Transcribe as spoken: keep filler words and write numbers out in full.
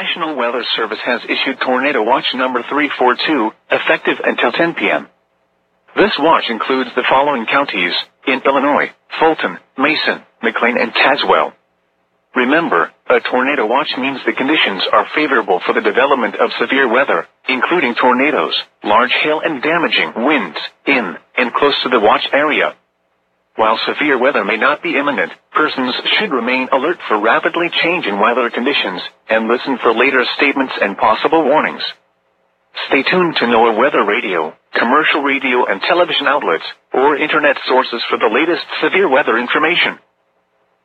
National Weather Service has issued Tornado Watch number three four two, effective until ten p m This watch includes the following counties in Illinois: Fulton, Mason, McLean, and Tazewell. Remember, a tornado watch means the conditions are favorable for the development of severe weather, including tornadoes, large hail, and damaging winds in and close to the watch area. While severe weather may not be imminent, persons should remain alert for rapidly changing weather conditions and listen for later statements and possible warnings. Stay tuned to NOAA Weather Radio, commercial radio and television outlets, or internet sources for the latest severe weather information.